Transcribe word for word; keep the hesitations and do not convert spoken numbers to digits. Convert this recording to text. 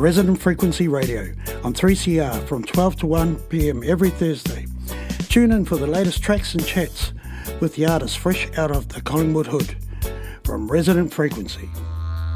Resident Frequency Radio on three C R from twelve to one p m every Thursday. Tune in for the latest tracks and chats with the artists fresh out of the Collingwood hood from Resident Frequency.